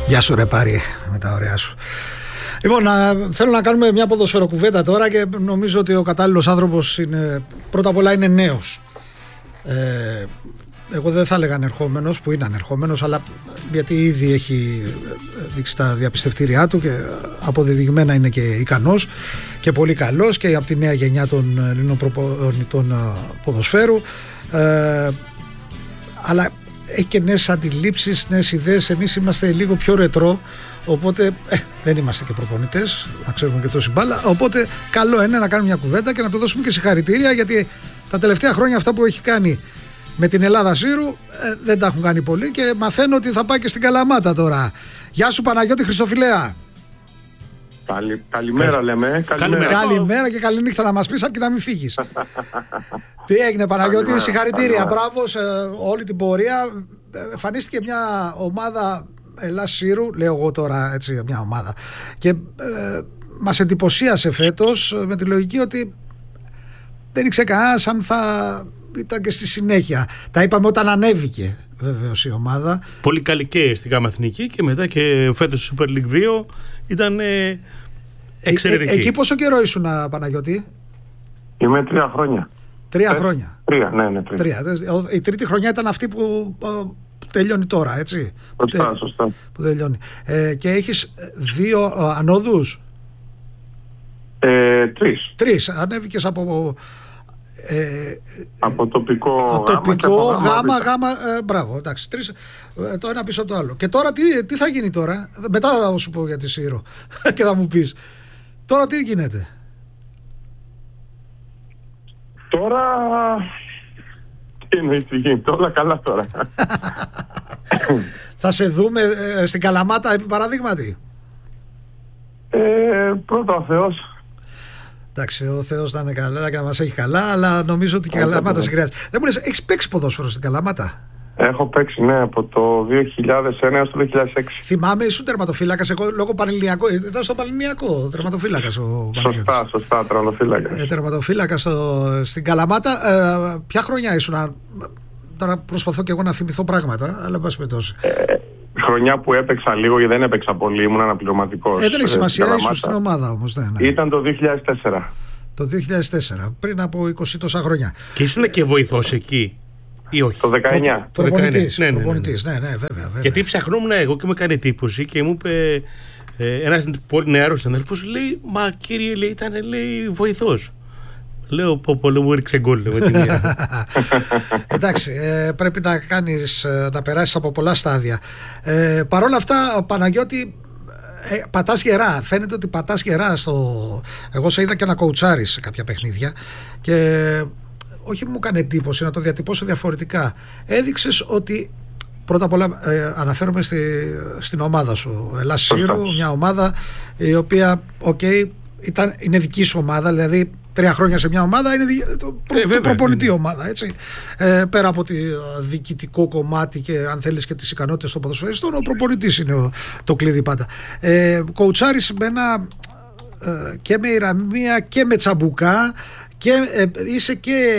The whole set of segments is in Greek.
Γεια σου ρε Πάρη, με τα ωραία σου. Λοιπόν, θέλω να κάνουμε μια ποδοσφαιροκουβέντα τώρα και νομίζω ότι ο κατάλληλος άνθρωπος είναι, πρώτα απ' όλα είναι νέος. Εγώ δεν θα έλεγα ανερχόμενος, που είναι ανερχόμενος, αλλά γιατί ήδη έχει δείξει τα διαπιστευτήριά του και αποδεδειγμένα είναι και ικανός και πολύ καλός και από τη νέα γενιά των Ελλήνων προπονητών ποδοσφαίρου, αλλά έχει και νέες αντιλήψεις, νέες ιδέες. Εμείς είμαστε λίγο πιο ρετρό, οπότε δεν είμαστε και προπονητές, να ξέρουμε και τόση μπάλα, οπότε καλό είναι να κάνουμε μια κουβέντα και να του δώσουμε και συγχαρητήρια, γιατί τα τελευταία χρόνια αυτά που έχει κάνει με την Ελλάδα Σύρου δεν τα έχουν κάνει πολύ και μαθαίνω ότι θα πάει και στην Καλαμάτα τώρα. Γεια σου Παναγιώτη Χριστοφιλέα. Καλημέρα λέμε. Καλημέρα και καλή νύχτα να μας πεις, αρκεί να μην φύγεις. Τι έγινε Παναγιώτη, συγχαρητήρια, μπράβο σε όλη την πορεία. Εμφανίστηκε μια ομάδα Ελλάς Σύρου, λέω εγώ τώρα έτσι, μια ομάδα, και μας εντυπωσίασε φέτος με τη λογική ότι δεν ήξερε κανένας αν θα ήταν και στη συνέχεια. Τα είπαμε όταν ανέβηκε βεβαίως η ομάδα. Πολύ καλή και στην ΓΑΜΑ Εθνική και μετά και φέτος Super League 2 ήταν εξαιρετική. Εκεί πόσο καιρό ήσουν Παναγιώτη? Είμαι 3 χρόνια. 3 χρόνια. 3, ναι, 3. Η τρίτη χρονιά ήταν αυτή που τελειώνει τώρα, έτσι. Σωστά. Που τελειώνει. Και έχεις 2 ανόδους? 3. Ανέβηκες από τοπικό γάμα, μπράβο, εντάξει, 3, το ένα πίσω από το άλλο. Και τώρα τι θα γίνει τώρα? Μετά θα σου πω για τη Σύρο και θα μου πεις τώρα τι γίνεται. Τώρα τι εννοείς, όλα καλά τώρα. Θα σε δούμε στην Καλαμάτα επί παραδείγματι? Πρώτα ο Θεός. Εντάξει, ο Θεός να είναι καλά και να μας έχει καλά, αλλά νομίζω ότι και η Καλαμάτα σε χρειάζεται. Δεν μου λες, έχεις παίξει ποδόσφαιρο στην Καλαμάτα? Έχω παίξει, ναι, από το 2001 έως το 2006. Θυμάμαι, ήσουν τερματοφύλακας, εγώ λόγω Πανελληνιακού, ήταν στο Πανελληνιακό τερματοφύλακας ο Παναγιώτης. Σωστά, τερματοφύλακας. Τερματοφύλακας στην Καλαμάτα. Ποια χρονιά ήσουν? Τώρα προσπαθώ και εγώ να θυμηθώ πράγματα, αλλά πας με τόση. Χρονιά που έπαιξα λίγο γιατί δεν έπαιξα πολύ, ήμουν αναπληρωματικός. Δεν έχει σημασία, ήσουν στην ομάδα όμως. Ναι. Ήταν το 2004. Το 2004, πριν από 20 τόσα χρόνια. Και ήσουν και βοηθός εκεί ή όχι? Το 19. Προπονητής, ναι, βέβαια. Γιατί ψαχνόμουν εγώ και με έκανε εντύπωση και μου είπε ένας πολύ νεαρός συνάδελφος, λέει, μα κύριε, λέει, ήταν βοηθός. Λέω πολύ μου ρίξε γκολ με τη μία. Εντάξει, πρέπει να περάσεις από πολλά στάδια. Παρ' όλα αυτά, Παναγιώτη, πατάς γερά. Φαίνεται ότι πατάς γερά εγώ σε είδα και να κοουτσάρεις σε κάποια παιχνίδια και όχι μου έκανε εντύπωση, να το διατυπώσω διαφορετικά. Έδειξες ότι πρώτα απ' όλα αναφέρομαι στην ομάδα σου, Ελλάς Σύρου, μια ομάδα η οποία είναι δική σου ομάδα, δηλαδή 3 χρόνια σε μια ομάδα είναι προπονητή ομάδα, έτσι. Πέρα από το διοικητικό κομμάτι και αν θέλεις και τις ικανότητες των ποδοσφαιριστών, ο προπονητής είναι το κλειδί πάντα. Κοουτσάρεις και με ηρεμία και με τσαμπουκά και είσαι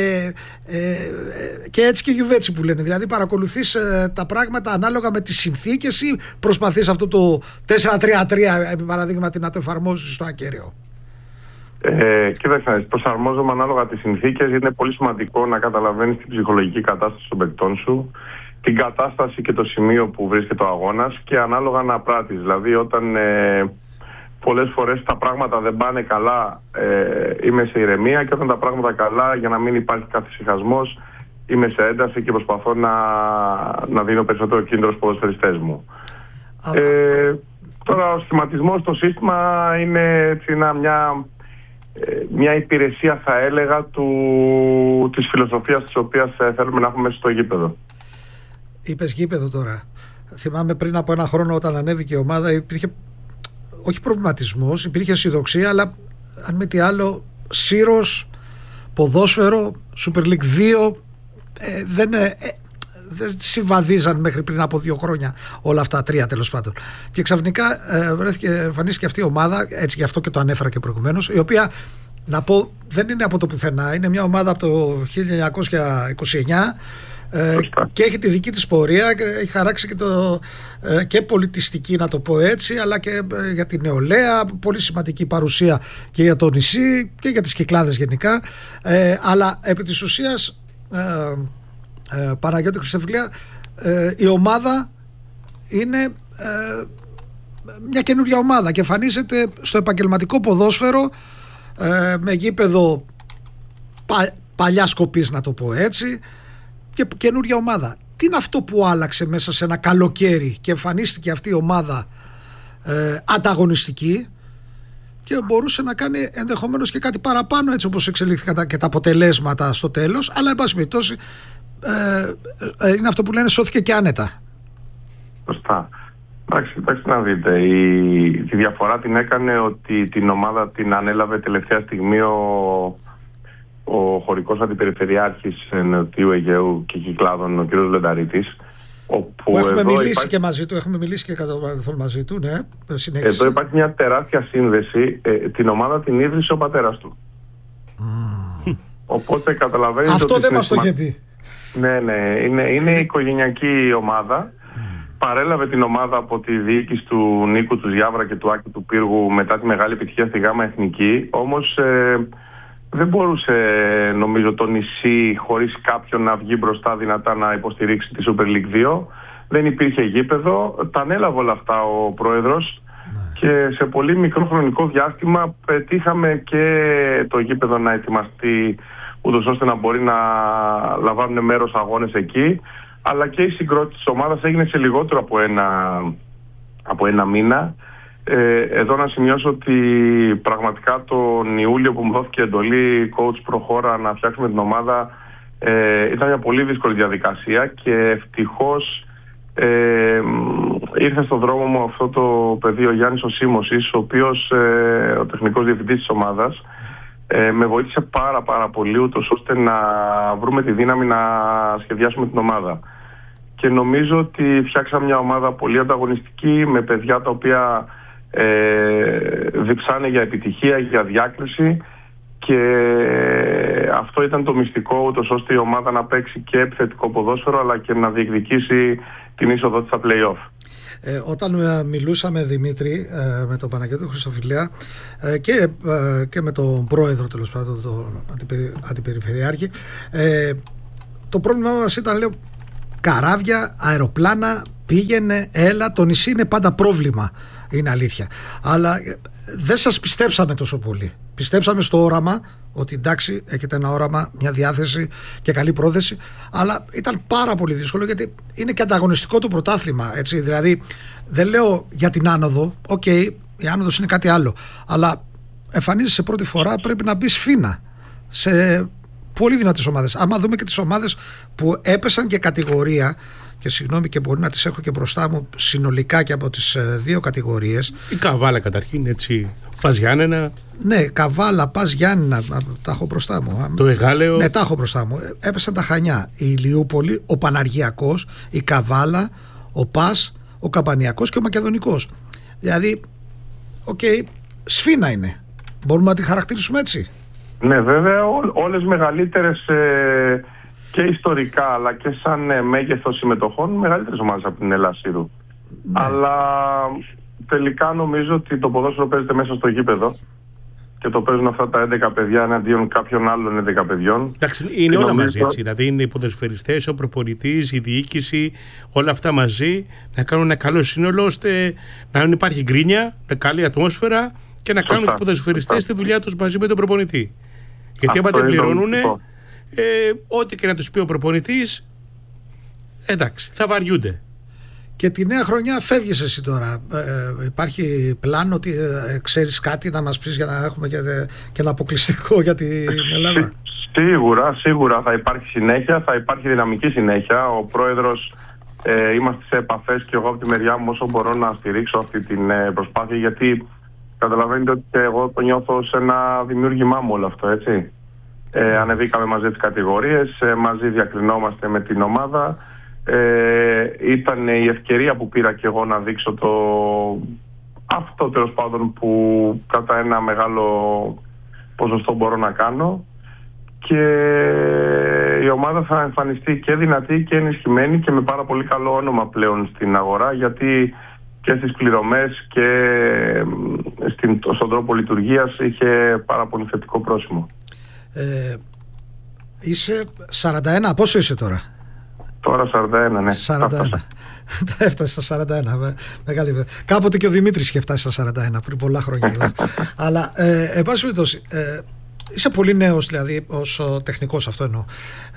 και έτσι και γιουβέτσι που λένε, δηλαδή παρακολουθείς τα πράγματα ανάλογα με τις συνθήκες ή προσπαθείς αυτό το 4-3-3 επί παραδείγματι να το εφαρμόσεις στο ακέραιο? Κοίταξε, προσαρμόζομαι ανάλογα τις συνθήκες. Είναι πολύ σημαντικό να καταλαβαίνεις την ψυχολογική κατάσταση των παικτών σου, την κατάσταση και το σημείο που βρίσκεται ο αγώνας και ανάλογα να πράττεις. Δηλαδή όταν πολλές φορές τα πράγματα δεν πάνε καλά, είμαι σε ηρεμία, και όταν τα πράγματα καλά, για να μην υπάρχει καθησυχασμός, είμαι σε ένταση και προσπαθώ να δίνω περισσότερο κίνητρο στους ποδοσφαιριστές μου. Τώρα ο σχηματισμός, το σύστημα είναι έτσι μια υπηρεσία, θα έλεγα, της φιλοσοφίας της οποίας θέλουμε να έχουμε στο γήπεδο. Είπες γήπεδο τώρα. Θυμάμαι πριν από 1 χρόνο όταν ανέβηκε η ομάδα υπήρχε όχι προβληματισμός, υπήρχε αισιοδοξία, αλλά αν με τι άλλο Σύρος, ποδόσφαιρο, Super League 2 δεν συμβαδίζαν μέχρι πριν από 2 χρόνια όλα αυτά, 3 τέλος πάντων. Και ξαφνικά εμφανίστηκε αυτή η ομάδα, έτσι γι' αυτό και το ανέφερα και προηγουμένως, η οποία, να πω, δεν είναι από το πουθενά, είναι μια ομάδα από το 1929 και έχει τη δική της πορεία, έχει χαράξει και πολιτιστική, να το πω έτσι, αλλά και για την νεολαία, πολύ σημαντική παρουσία και για το νησί και για τις Κυκλάδες γενικά, αλλά επί της ουσίας Παναγιώτη Χρυστοφυλία, η ομάδα είναι μια καινούργια ομάδα και εμφανίζεται στο επαγγελματικό ποδόσφαιρο με γήπεδο παλιά σκοπής, να το πω έτσι, και καινούργια ομάδα. Τι είναι αυτό που άλλαξε μέσα σε ένα καλοκαίρι και εμφανίστηκε αυτή η ομάδα ανταγωνιστική και μπορούσε να κάνει ενδεχομένως και κάτι παραπάνω, έτσι όπως εξελίχθηκαν και τα αποτελέσματα στο τέλος, αλλά εν πάση περιπτώσει είναι αυτό που λένε, σώθηκε και άνετα. Σωστά. Εντάξει, να δείτε, τη διαφορά την έκανε ότι την ομάδα την ανέλαβε τελευταία στιγμή ο χωρικός αντιπεριφερειάρχης Νοτιού Αιγαίου και Κυκλάδων, ο κ. Λενταρίτης. Που έχουμε μιλήσει και μαζί του, έχουμε μιλήσει και κατά το παρελθόν μαζί του, ναι. Συνέχισε. Εδώ υπάρχει μια τεράστια σύνδεση. Την ομάδα την ίδρυσε ο πατέρας του. Οπότε καταλαβαίνετε. Αυτό δεν μας το είχε πει. Ναι, είναι οικογενειακή ομάδα. Παρέλαβε την ομάδα από τη διοίκηση του Νίκου του Διάβρα και του Άκη του Πύργου μετά τη μεγάλη επιτυχία στη ΓΑΜΑ Εθνική. Όμως δεν μπορούσε, νομίζω, το νησί χωρίς κάποιον να βγει μπροστά δυνατά να υποστηρίξει τη Super League 2. Δεν υπήρχε γήπεδο. Τα ανέλαβε όλα αυτά ο πρόεδρος και σε πολύ μικρό χρονικό διάστημα πετύχαμε και το γήπεδο να ετοιμαστεί ούτως ώστε να μπορεί να λαμβάνουν μέρος αγώνες εκεί, αλλά και η συγκρότηση της ομάδας έγινε σε λιγότερο από ένα μήνα. Εδώ να σημειώσω ότι πραγματικά τον Ιούλιο που μου δόθηκε εντολή coach προχώρα να φτιάξουμε την ομάδα, ήταν μια πολύ δύσκολη διαδικασία και ευτυχώς ήρθε στον δρόμο μου αυτό το παιδί, ο Γιάννης ο Σίμωσης, ο οποίος ο τεχνικός διευθυντής της ομάδας, με βοήθησε πάρα πολύ ούτως ώστε να βρούμε τη δύναμη να σχεδιάσουμε την ομάδα. Και νομίζω ότι φτιάξαμε μια ομάδα πολύ ανταγωνιστική, με παιδιά τα οποία διψάνε για επιτυχία, για διάκριση, και αυτό ήταν το μυστικό, ούτως ώστε η ομάδα να παίξει και επιθετικό ποδόσφαιρο αλλά και να διεκδικήσει την είσοδο της στα play-off. Όταν μιλούσαμε, Δημήτρη, με τον Παναγιώτη Χρυστοφυλία και με τον πρόεδρο, τέλος πάντων, τον αντιπεριφερειάρχη, το πρόβλημά μας ήταν, λέω, καράβια, αεροπλάνα, πήγαινε, έλα, το νησί είναι πάντα πρόβλημα, είναι αλήθεια, αλλά δεν σας πιστέψαμε τόσο πολύ. Πιστέψαμε στο όραμα, ότι εντάξει, έχετε ένα όραμα, μια διάθεση και καλή πρόθεση, αλλά ήταν πάρα πολύ δύσκολο, γιατί είναι και ανταγωνιστικό το πρωτάθλημα, έτσι. Δηλαδή δεν λέω για την άνοδο, η άνοδος είναι κάτι άλλο, αλλά εμφανίζεσαι πρώτη φορά, πρέπει να μπεις φίνα σε πολύ δυνατές ομάδες. Άμα δούμε και τις ομάδες που έπεσαν και κατηγορία, και συγγνώμη και μπορεί να τις έχω και μπροστά μου συνολικά και από τις δύο κατηγορίες. Η Καβάλα καταρχήν, έτσι, Πας Γιάννενα. Ναι, Καβάλα, Πας Γιάννενα, τα έχω μπροστά μου. Το Εγάλεο. Ναι, τα έχω μπροστά μου. Έπεσαν τα Χανιά, η Ηλιούπολη, ο Παναργιακός, η Καβάλα, ο Πας, ο Καμπανιακός και ο Μακεδονικός. Δηλαδή, σφήνα είναι. Μπορούμε να τη χαρακτηρίσουμε έτσι. Ναι, βέβαια, όλες μεγαλύτερες και ιστορικά αλλά και σαν μέγεθος συμμετοχών, μεγαλύτερες ομάδες από την Ελλάσσηρου. Ναι. Αλλά τελικά νομίζω ότι το ποδόσφαιρο παίζεται μέσα στο γήπεδο και το παίζουν αυτά τα 11 παιδιά εναντίον κάποιων άλλων 11 παιδιών. Εντάξει, είναι όλα μαζί, έτσι. Δηλαδή είναι οι ποδοσφαιριστές, ο προπονητής, η διοίκηση, όλα αυτά μαζί να κάνουν ένα καλό σύνολο, ώστε να μην υπάρχει γκρίνια, με καλή ατμόσφαιρα και να κάνουν τους ποδοσφαιριστές τη δουλειά τους μαζί με τον προπονητή. Γιατί άμα δεν πληρώνουν, ό,τι και να τους πει ο προπονητής, εντάξει, θα βαριούνται. Και τη νέα χρονιά φεύγεις εσύ τώρα. Υπάρχει πλάνο ότι ξέρεις κάτι να μας πεις για να έχουμε και ένα αποκλειστικό για την Ελλάδα? Σίγουρα θα υπάρχει συνέχεια, θα υπάρχει δυναμική συνέχεια. Ο πρόεδρος, είμαστε σε επαφές και εγώ από τη μεριά μου όσο μπορώ να στηρίξω αυτή την προσπάθεια, γιατί καταλαβαίνετε ότι εγώ το νιώθω σε ένα δημιούργημά μου όλο αυτό, έτσι. Ανεβήκαμε μαζί τις κατηγορίες, μαζί διακρινόμαστε με την ομάδα. Ήταν η ευκαιρία που πήρα και εγώ να δείξω αυτό τέλος πάντων που κατά ένα μεγάλο ποσοστό μπορώ να κάνω, και η ομάδα θα εμφανιστεί και δυνατή και ενισχυμένη και με πάρα πολύ καλό όνομα πλέον στην αγορά, γιατί και στις πληρωμές και στον τρόπο λειτουργίας είχε πάρα πολύ θετικό πρόσημο. Είσαι 41, πόσο είσαι τώρα? Τώρα 41, ναι. 41. Έφτασε στα 41. Μεγάλη. Κάποτε και ο Δημήτρης είχε φτάσει στα 41 πριν πολλά χρόνια εδώ. Αλλά εν πάση περιπτώσει, είσαι πολύ νέος, δηλαδή ως τεχνικός, αυτό εννοώ.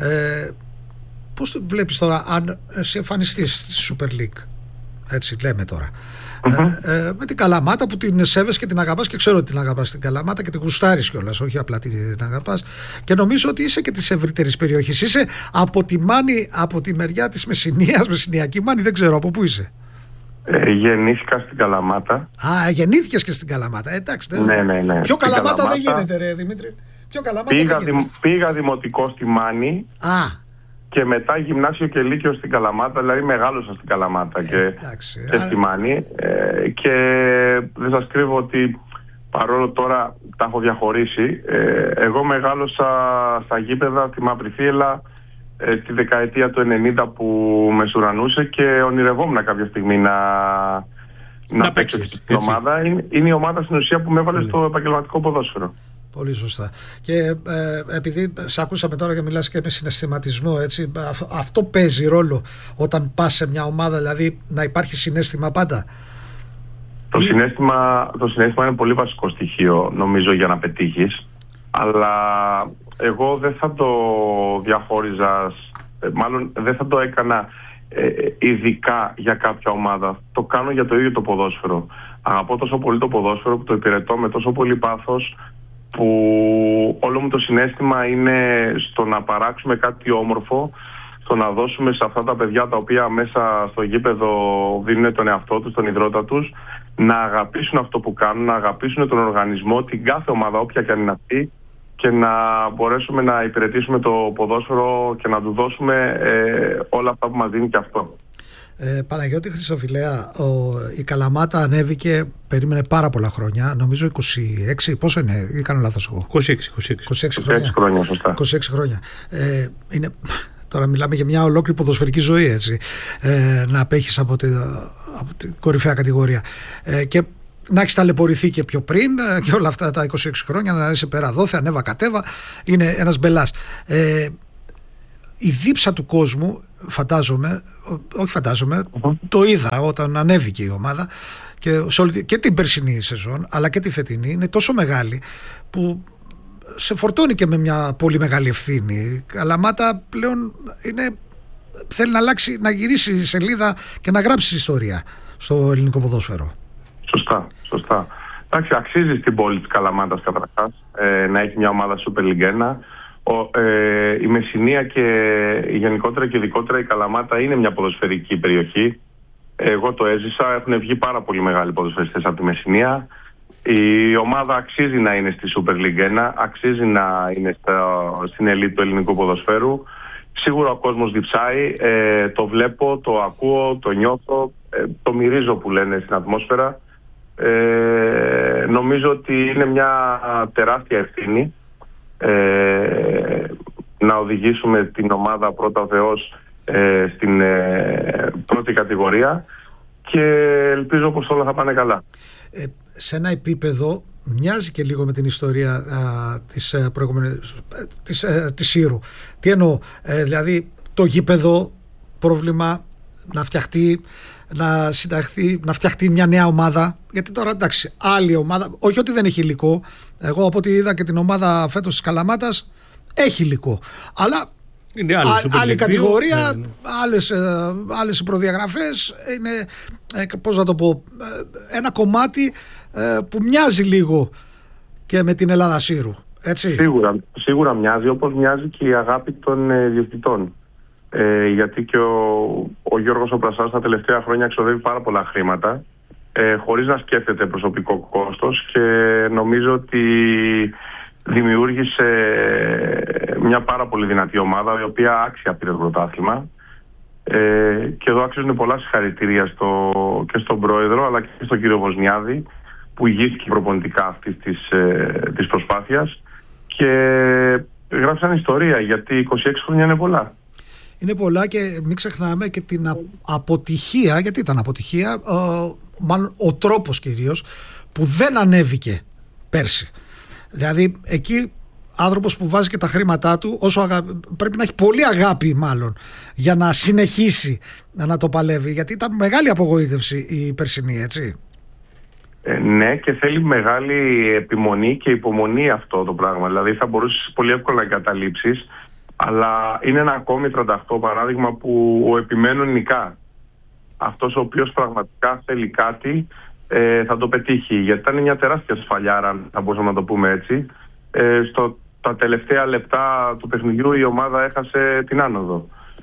Πώς το βλέπεις τώρα αν σε εμφανιστείς στη Super League, έτσι λέμε τώρα, με την Καλαμάτα που την σέβεσαι και την αγαπάς, και ξέρω ότι την αγαπάς την Καλαμάτα και την γουστάρεις κιόλας, όχι απλά την αγαπάς, και νομίζω ότι είσαι και της ευρύτερης περιοχής. Είσαι από τη Μάνη, από τη μεριά της Μεσσηνίας, Μεσσηνιακή Μάνη, δεν ξέρω από πού είσαι. Γεννήθηκα στην Καλαμάτα. Γεννήθηκες και στην Καλαμάτα, εντάξει. Ναι. Πιο Καλαμάτα δεν γίνεται, ρε Δημήτρη. Πήγα δημοτικό στη Μάνη. Και μετά γυμνάσιο και λύκειο στην Καλαμάτα, δηλαδή μεγάλωσα στην Καλαμάτα και στη Μάνη. Και δεν σας κρύβω ότι παρόλο τώρα τα έχω διαχωρίσει, εγώ μεγάλωσα στα γήπεδα στη Μαύρη Θύελλα τη δεκαετία του 90 που μεσουρανούσε και ονειρευόμουν κάποια στιγμή να παίξω στην ομάδα. Είναι η ομάδα στην ουσία που με έβαλε στο επαγγελματικό ποδόσφαιρο. Πολύ σωστά. Και επειδή σε ακούσαμε τώρα και μιλάς και με συναισθηματισμό, έτσι, αυτό παίζει ρόλο όταν πας σε μια ομάδα, δηλαδή να υπάρχει συναίσθημα πάντα? Το συναίσθημα είναι πολύ βασικό στοιχείο, νομίζω, για να πετύχεις. Αλλά εγώ δεν θα το διαχώριζα, μάλλον δεν θα το έκανα ειδικά για κάποια ομάδα. Το κάνω για το ίδιο το ποδόσφαιρο. Αγαπώ τόσο πολύ το ποδόσφαιρο που το υπηρετώ με τόσο πολύ πάθος, που όλο μου το συναίσθημα είναι στο να παράξουμε κάτι όμορφο, στο να δώσουμε σε αυτά τα παιδιά τα οποία μέσα στο γήπεδο δίνουν τον εαυτό τους, τον ιδρώτα τους, να αγαπήσουν αυτό που κάνουν, να αγαπήσουν τον οργανισμό, την κάθε ομάδα όποια και αν είναι αυτή, και να μπορέσουμε να υπηρετήσουμε το ποδόσφαιρο και να του δώσουμε όλα αυτά που μας δίνει και αυτό. Παναγιώτη Χρυσοφυλαία, η Καλαμάτα ανέβηκε, περίμενε πάρα πολλά χρόνια, νομίζω 26, πόσο είναι, ή κάνω λάθος εγώ? 26 χρόνια, σωστά. 26 χρόνια. Είναι, τώρα μιλάμε για μια ολόκληρη ποδοσφαιρική ζωή, έτσι, να απέχεις από την κορυφαία κατηγορία. Και να έχεις ταλαιπωρηθεί και πιο πριν και όλα αυτά τα 26 χρόνια, να είσαι πέρα δόθε, ανέβα κατέβα, είναι ένας μπελάς. Η δίψα του κόσμου, το είδα όταν ανέβηκε η ομάδα και την περσινή σεζόν αλλά και τη φετινή, είναι τόσο μεγάλη που σε φορτώνει και με μια πολύ μεγάλη ευθύνη. Η Καλαμάτα πλέον θέλει να αλλάξει, να γυρίσει σελίδα και να γράψει ιστορία στο ελληνικό ποδόσφαιρο. Σωστά. Εντάξει, αξίζει στην πόλη της Καλαμάτας καταρχάς να έχει μια ομάδα Super League 1. Η Μεσσηνία και γενικότερα και ειδικότερα η Καλαμάτα είναι μια ποδοσφαιρική περιοχή. Εγώ το έζησα, έχουν βγει πάρα πολύ μεγάλοι ποδοσφαιριστές από τη Μεσσηνία. Η ομάδα αξίζει να είναι στη Super League 1, αξίζει να είναι στην ελίτ του ελληνικού ποδοσφαίρου. Σίγουρα ο κόσμος διψάει, το βλέπω, το ακούω, το νιώθω, το μυρίζω που λένε στην ατμόσφαιρα. Νομίζω ότι είναι μια τεράστια ευθύνη να οδηγήσουμε την ομάδα πρώτα Θεός στην πρώτη κατηγορία, και ελπίζω πως όλα θα πάνε καλά. Σε ένα επίπεδο μοιάζει και λίγο με την ιστορία της προηγούμενης της Ήρου. Τι εννοώ, δηλαδή το γήπεδο, πρόβλημα να φτιαχτεί, να συνταχθεί, να φτιαχτεί μια νέα ομάδα, γιατί τώρα εντάξει, άλλη ομάδα, όχι ότι δεν έχει υλικό, εγώ από ό,τι είδα και την ομάδα φέτος της Καλαμάτας έχει υλικό, αλλά είναι άλλη κατηγορία, ναι. Άλλες προδιαγραφές, είναι, πώς να το πω, ένα κομμάτι που μοιάζει λίγο και με την Ελλάδα Σύρου, έτσι. Σίγουρα μοιάζει, όπως μοιάζει και η αγάπη των διευθυντών. Γιατί και ο Γιώργος Οπρασάς τα τελευταία χρόνια εξοδεύει πάρα πολλά χρήματα χωρίς να σκέφτεται προσωπικό κόστος, και νομίζω ότι δημιούργησε μια πάρα πολύ δυνατή ομάδα η οποία άξια πήρε το πρωτάθλημα, και εδώ αξίζουν πολλά συγχαρητήρια και στον πρόεδρο αλλά και στον κύριο Βοσνιάδη που ηγήθηκε προπονητικά αυτής της προσπάθειας, και γράψαν ιστορία, γιατί 26 χρόνια είναι πολλά. Είναι πολλά και μην ξεχνάμε και την αποτυχία, γιατί ήταν αποτυχία, μάλλον ο τρόπος κυρίως που δεν ανέβηκε πέρσι. Δηλαδή εκεί άνθρωπος που βάζει και τα χρήματά του, πρέπει να έχει πολύ αγάπη μάλλον για να συνεχίσει να το παλεύει, γιατί ήταν μεγάλη απογοήτευση η περσινή, έτσι. Ναι, και θέλει μεγάλη επιμονή και υπομονή αυτό το πράγμα. Δηλαδή θα μπορούσες πολύ εύκολα να εγκαταλείψεις, αλλά είναι ένα ακόμη 38 παράδειγμα που ο επιμένων νικά. Αυτός ο οποίος πραγματικά θέλει κάτι θα το πετύχει, γιατί ήταν μια τεράστια σφαλιάρα, θα μπορούσαμε να το πούμε έτσι. Τα τελευταία λεπτά του παιχνιδιού η ομάδα έχασε την άνοδο.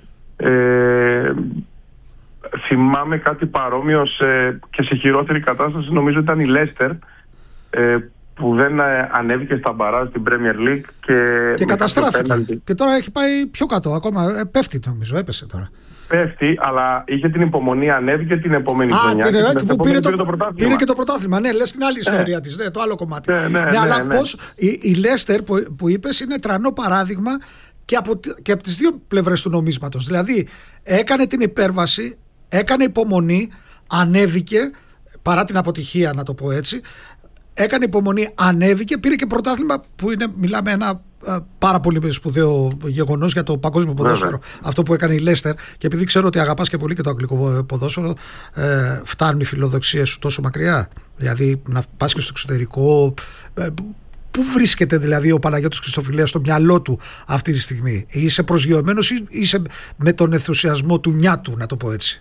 Θυμάμαι κάτι παρόμοιο και σε χειρότερη κατάσταση, νομίζω ήταν η Λέστερ, που δεν ανέβηκε στα μπαράζ στην Premier League και καταστράφηκε. Και τώρα έχει πάει πιο κάτω ακόμα. Πέφτει, νομίζω, έπεσε τώρα. Πέφτει, αλλά είχε την υπομονή, ανέβηκε την επόμενη χρονιά. Πήρε και το πρωτάθλημα. Ναι, λες την άλλη ιστορία της, το άλλο κομμάτι. Αλλά πώς η Λέστερ που είπες είναι τρανό παράδειγμα και από τις δύο πλευρές του νομίσματος. Δηλαδή έκανε την υπέρβαση, έκανε υπομονή, ανέβηκε παρά την αποτυχία, να το πω έτσι. Έκανε υπομονή, ανέβηκε, πήρε και πρωτάθλημα που μιλάμε ένα πάρα πολύ σπουδαίο γεγονός για το παγκόσμιο ποδόσφαιρο. Αυτό που έκανε η Λέστερ, και επειδή ξέρω ότι αγαπάς και πολύ και το αγγλικό ποδόσφαιρο, φτάνουν οι φιλοδοξίες σου τόσο μακριά. Δηλαδή να πας και στο εξωτερικό. Πού βρίσκεται δηλαδή ο Παναγιώτης Χριστοφιλέας στο μυαλό του αυτή τη στιγμή? Είσαι προσγειωμένος ή είσαι με τον ενθουσιασμό του νιάτου, να το πω έτσι?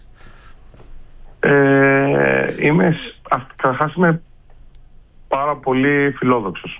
Καταρχάς είμαι πάρα πολύ φιλόδοξος.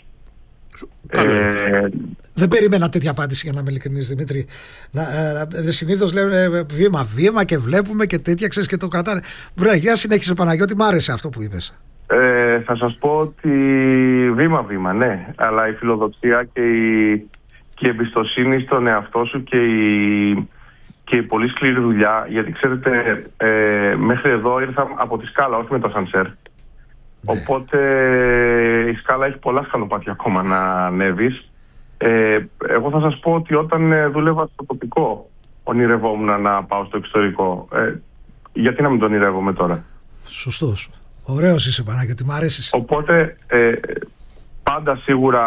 Δεν περίμενα τέτοια απάντηση, για να είμαι ειλικρινής, Δημήτρη. Συνήθως λένε βήμα-βήμα και βλέπουμε και τέτοια, ξέρεις, και το κρατάνε. Για συνέχισε, Παναγιώτη, μ' άρεσε αυτό που είπες. Θα σας πω ότι βήμα-βήμα, ναι, αλλά η φιλοδοξία και η εμπιστοσύνη στον εαυτό σου και η πολύ σκληρή δουλειά, γιατί ξέρετε, μέχρι εδώ ήρθα από τη σκάλα, όχι με το ασανσέρ. Οπότε η σκάλα έχει πολλά σκαλοπάτια ακόμα να ανέβεις. Εγώ θα σας πω ότι όταν δούλευα στο τοπικό, ονειρευόμουν να πάω στο εξωτερικό. Γιατί να μην τον ονειρεύομαι τώρα? Σωστός. Ωραίος είσαι, Παναγιώτη, μ' αρέσεις. Οπότε πάντα σίγουρα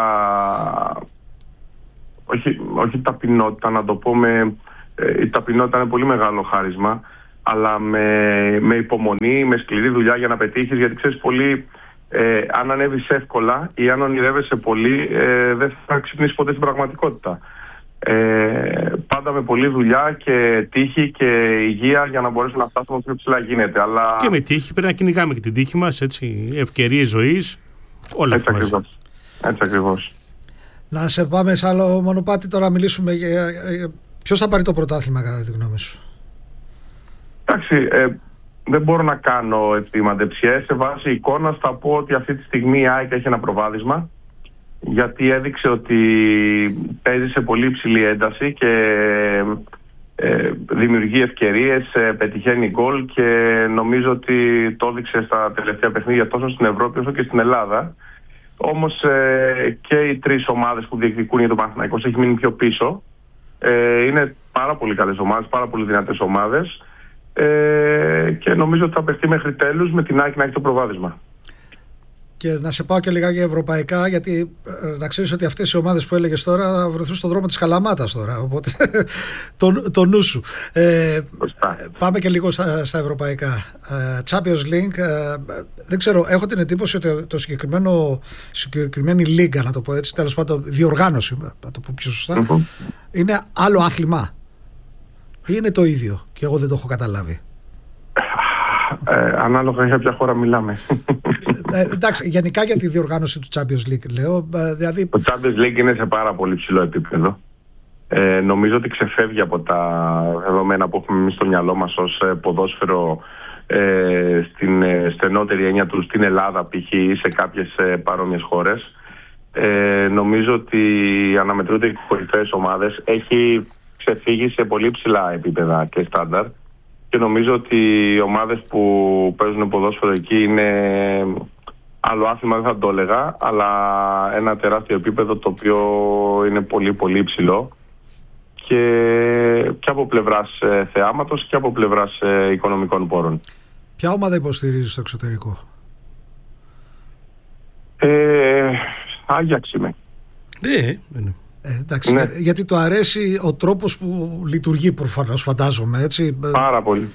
όχι ταπεινότητα, να το πούμε, η ταπεινότητα είναι πολύ μεγάλο χάρισμα, αλλά με υπομονή, με σκληρή δουλειά για να πετύχεις, γιατί ξέρεις πολύ, αν ανέβεις εύκολα ή αν ονειρεύεσαι πολύ, δεν θα ξυπνήσεις ποτέ στην πραγματικότητα. Πάντα με πολλή δουλειά και τύχη και υγεία για να μπορέσουμε να φτάσουμε όσο πιο ψηλά γίνεται. Αλλά... Και με τύχη πρέπει να κυνηγάμε και την τύχη μας, έτσι, ευκαιρίες ζωής, όλα αυτά. Έτσι ακριβώς. Να σε πάμε σε άλλο μονοπάτι τώρα, να μιλήσουμε για ποιος θα πάρει το πρωτάθλημα κατά τη γνώμη σου? Εντάξει, δεν μπορώ να κάνω μαντεψιές. Σε βάση εικόνας θα πω ότι αυτή τη στιγμή η ΑΕΚ έχει ένα προβάδισμα, γιατί έδειξε ότι παίζει σε πολύ υψηλή ένταση και δημιουργεί ευκαιρίες, πετυχαίνει γκολ, και νομίζω ότι το έδειξε στα τελευταία παιχνίδια τόσο στην Ευρώπη όσο και στην Ελλάδα. Όμως και οι τρεις ομάδες που διεκδικούν, για τον Παναθηναϊκός έχει μείνει πιο πίσω. Είναι πάρα πολύ καλές ομάδες, πάρα πολύ δυνατές ομάδες, και νομίζω ότι θα παιχτεί μέχρι τέλους με την ΑΕΚ να έχει το προβάδισμα. Και να σε πάω και λιγάκι ευρωπαϊκά, γιατί να ξέρεις ότι αυτές οι ομάδες που έλεγες τώρα θα βρεθούν στον δρόμο της Καλαμάτας τώρα, οπότε το νου σου. Πάμε και λίγο στα ευρωπαϊκά. Champions League, δεν ξέρω, έχω την εντύπωση ότι το συγκεκριμένη λίγα, να το πω έτσι, τέλος πάντων διοργάνωση, να το πω πιο σωστά, είναι άλλο άθλημα ή είναι το ίδιο και εγώ δεν το έχω καταλάβει? Ανάλογα για ποια χώρα μιλάμε. Εντάξει, γενικά για τη διοργάνωση του Champions League λέω. Δηλαδή... Το Champions League είναι σε πάρα πολύ ψηλό επίπεδο. Νομίζω ότι ξεφεύγει από τα δεδομένα που έχουμε εμείς στο μυαλό μας ως ποδόσφαιρο, στην στενότερη έννοια του στην Ελλάδα π.χ. ή σε κάποιες παρόμοιες χώρες. Νομίζω ότι αναμετρούνται οι κορυφαίες ομάδες. Έχει ξεφύγει σε πολύ ψηλά επίπεδα και στάνταρ. Και νομίζω ότι οι ομάδες που παίζουν ποδόσφαιρο εκεί είναι άλλο άθλημα δεν θα το έλεγα, αλλά ένα τεράστιο επίπεδο το οποίο είναι πολύ πολύ υψηλό και από πλευράς θεάματος και από πλευράς οικονομικών πόρων. Ποια ομάδα υποστηρίζει στο εξωτερικό? Άγιαξ είμαι. Ναι. Εντάξει, Ναι. γιατί του αρέσει ο τρόπος που λειτουργεί προφανώς, φαντάζομαι, έτσι. Πάρα πολύ.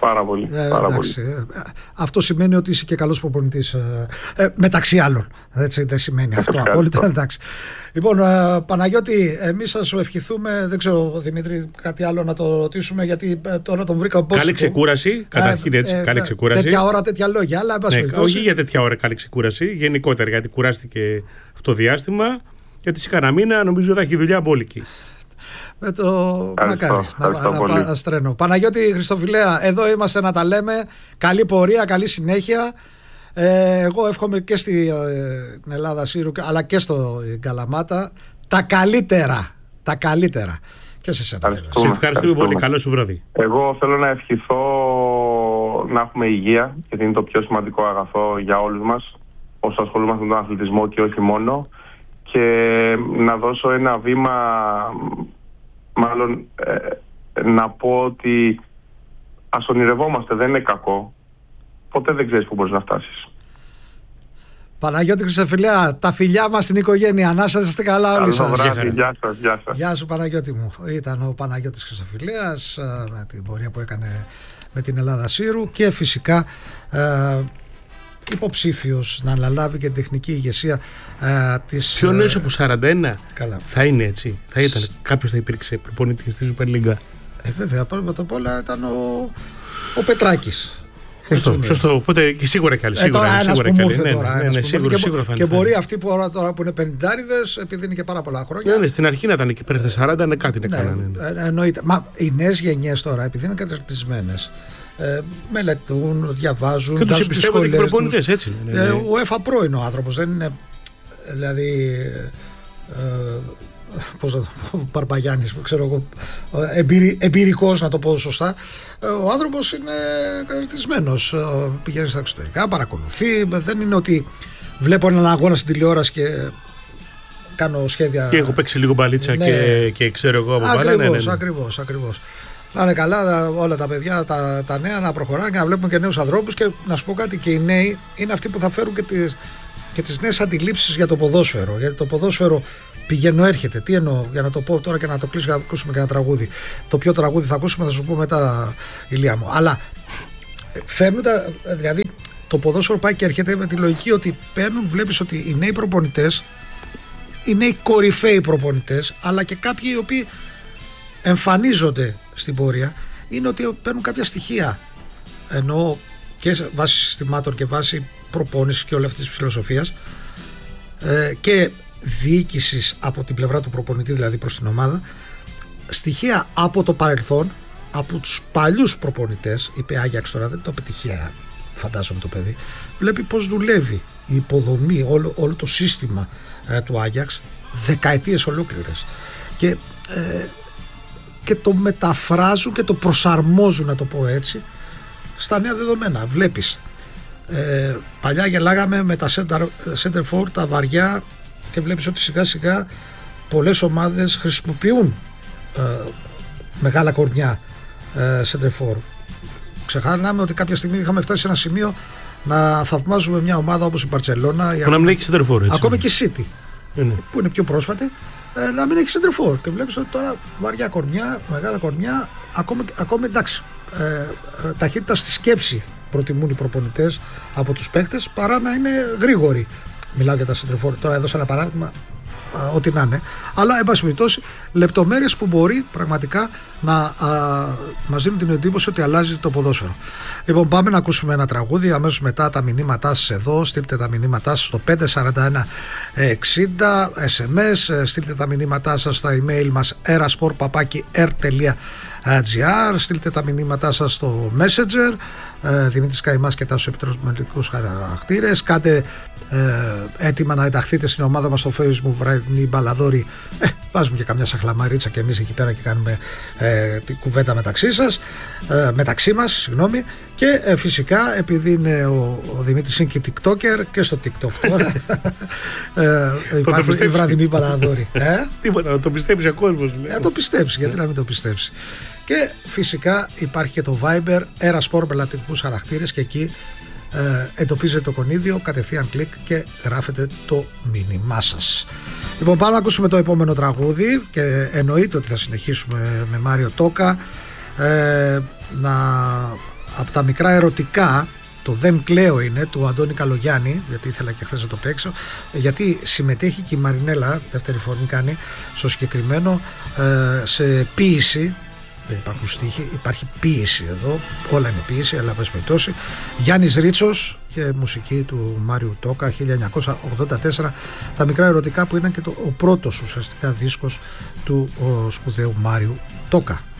Αυτό σημαίνει ότι είσαι και καλός προπονητής, μεταξύ άλλων. Έτσι, δεν σημαίνει αυτό απόλυτα. Εντάξει. Λοιπόν, Παναγιώτη, εμείς θα σου ευχηθούμε, δεν ξέρω, Δημήτρη, κάτι άλλο να το ρωτήσουμε, γιατί τώρα τον βρήκα πώς. Καλή ξεκούραση, καταρχήν έτσι, καλή ξεκούραση. Τέτοια ώρα, τέτοια λόγια, αλλά όχι για τέτοια ώρα καλή ξεκούραση, γενικότερα, γιατί κουράστηκε αυτό το διάστημα. Γιατί σε κανένα μήνα νομίζω θα έχει δουλειά μπόλικη. Με το μακάρι να στρένω. Παναγιώτη Χριστοφιλέα, εδώ είμαστε να τα λέμε. Καλή πορεία, καλή συνέχεια. Εγώ εύχομαι και στην Ελλάδα Σύρου, αλλά και στο Καλαμάτα τα καλύτερα. Και σε σένα. Σε ευχαριστούμε πολύ. Καλό σου βράδυ. Εγώ θέλω να ευχηθώ να έχουμε υγεία, γιατί είναι το πιο σημαντικό αγαθό για όλους μας όσοι ασχολούμαστε με τον αθλητισμό και όχι μόνο. Και να δώσω ένα βήμα, μάλλον να πω ότι ας ονειρευόμαστε, δεν είναι κακό. Ποτέ δεν ξέρεις που μπορείς να φτάσεις. Παναγιώτη Χριστοφιλέα, τα φιλιά μας στην οικογένεια. Να είστε καλά όλοι σας. Γεια σας. Γεια σου Παναγιώτη μου. Ήταν ο Παναγιώτης Χριστοφιλέας με την πορεία που έκανε με την Ελλάδα Σύρου και φυσικά υποψήφιος να αναλάβει και την τεχνική ηγεσία της. Πιο νέος από 41 καλά. Θα είναι έτσι. Θα ήταν. Κάποιος θα υπήρξε προπονητής στη Super League. Βέβαια, πρώτα απ' όλα ήταν ο Πετράκης. Σωστό. Οπότε και σίγουρα κι άλλοι. Σίγουρα θα είναι. Και μπορεί αυτοί που τώρα που είναι 50άριδες, επειδή είναι και πάρα πολλά χρόνια. Ναι, στην αρχή να ήταν εκεί πέρα 40, κάτι να κάνανε. Εννοείται. Μα οι νέες γενιές τώρα, επειδή είναι καταρτισμένες, μελετούν, διαβάζουν. Και τους εμπιστεύονται και οι προπονητές, έτσι. Ο ΕΦΑ Pro είναι ο άνθρωπος, δεν είναι. Δηλαδή. Πώς να το πω, Παρπαγιάννης, ξέρω εγώ, εμπειρικός να το πω σωστά. Ο άνθρωπος είναι καταρτισμένος, πηγαίνει στα εξωτερικά, παρακολουθεί. Δεν είναι ότι βλέπω έναν αγώνα στην τηλεόραση και κάνω σχέδια. Και έχω παίξει λίγο μπαλίτσα και ξέρω εγώ από μπάλα. Ακριβώς. Να είναι καλά όλα τα παιδιά, τα νέα να προχωράνε και να βλέπουμε και νέους ανθρώπους. Και να σου πω κάτι, και οι νέοι είναι αυτοί που θα φέρουν και τις νέες αντιλήψεις για το ποδόσφαιρο. Γιατί το ποδόσφαιρο πηγαίνω έρχεται. Τι εννοώ, για να το πω τώρα και να το κλείσω, για να ακούσουμε και ένα τραγούδι. Το ποιο τραγούδι θα ακούσουμε θα σου πω μετά, Ηλία μου. Αλλά φέρνουν δηλαδή το ποδόσφαιρο πάει και έρχεται με τη λογική ότι παίρνουν, βλέπεις ότι οι νέοι προπονητές, οι νέοι κορυφαίοι προπονητές, αλλά και κάποιοι οι οποίοι εμφανίζονται στην πορεία, είναι ότι παίρνουν κάποια στοιχεία. Ενώ και βάσει συστημάτων και βάσει προπόνησης και όλη αυτή τη φιλοσοφίας και διοίκησης από την πλευρά του προπονητή, δηλαδή προς την ομάδα, στοιχεία από το παρελθόν, από τους παλιούς προπονητές. Είπε Άγιαξ τώρα, δεν το πετυχαία φαντάζομαι το παιδί, βλέπει πως δουλεύει η υποδομή, όλο το σύστημα του Άγιαξ δεκαετίες ολόκληρες και το μεταφράζουν και το προσαρμόζουν, να το πω έτσι, στα νέα δεδομένα. Βλέπεις, παλιά γελάγαμε με τα center forward, τα βαριά, και βλέπεις ότι σιγά σιγά πολλές ομάδες χρησιμοποιούν μεγάλα κορμιά center forward. Ξεχάναμε ότι κάποια στιγμή είχαμε φτάσει σε ένα σημείο να θαυμάζουμε μια ομάδα όπως η Μπαρτσελώνα, που να μην έχει center forward, ακόμη και η City, που είναι πιο πρόσφατη, να μην έχει center forward. Και βλέπεις ότι τώρα βαριά κορμιά, μεγάλα κορμιά, ακόμη εντάξει, ταχύτητα στη σκέψη προτιμούν οι προπονητές από τους παίκτες παρά να είναι γρήγοροι. Μιλάω για τα center forward, τώρα έδωσα ένα παράδειγμα, ό,τι να είναι, αλλά εν πάση περιπτώσει λεπτομέρειες που μπορεί πραγματικά να μας δίνουν την εντύπωση ότι αλλάζει το ποδόσφαιρο. Λοιπόν, πάμε να ακούσουμε ένα τραγούδι, αμέσως μετά τα μηνύματά σας εδώ. Στείλτε τα μηνύματά σας στο 54160 SMS, στείλτε τα μηνύματά σας στα email μας erasport@r.gr, στείλτε τα μηνύματά σας στο Messenger, Δημήτρης Καϊμάς και Τάσος Επιτροπικούς χαρακτήρες. Κάντε έτοιμα να ενταχθείτε στην ομάδα μας στο Facebook Βραδινή Μπαλαδόρη βάζουμε και καμιά σαχλαμαρίτσα και εμείς εκεί πέρα και κάνουμε την κουβέντα μεταξύ μας, συγγνώμη. Και φυσικά, επειδή είναι ο Δημήτρης είναι και TikToker, και στο TikTok τώρα υπάρχουν οι βραδινοί παραδόροι. Τίποτα, να το πιστέψει ο κόσμος. Να το πιστέψει, γιατί να μην το πιστέψει. Και φυσικά υπάρχει και το Viber, Era Sport με λατινικούς χαρακτήρες, και εκεί εντοπίζετε το κονίδιο, κατευθείαν κλικ και γράφετε το μήνυμά σας. Λοιπόν, πάμε να ακούσουμε το επόμενο τραγούδι, και εννοείται ότι θα συνεχίσουμε με Μάριο Τόκα. Από τα μικρά ερωτικά, το «Δεν κλαίω» είναι του Αντώνη Καλογιάννη, γιατί ήθελα και χθες να το παίξω, γιατί συμμετέχει και η Μαρινέλα, δεύτερη φωνή κάνει στο συγκεκριμένο, σε ποίηση. Δεν υπάρχουν στίχοι, υπάρχει ποίηση εδώ, όλα είναι ποίηση, αλλά πες περιπτώσει. Γιάννης Ρίτσος και μουσική του Μάριου Τόκα, 1984, τα μικρά ερωτικά, που είναι και ο πρώτος ουσιαστικά δίσκος του σπουδαίου Μάριου Τόκα.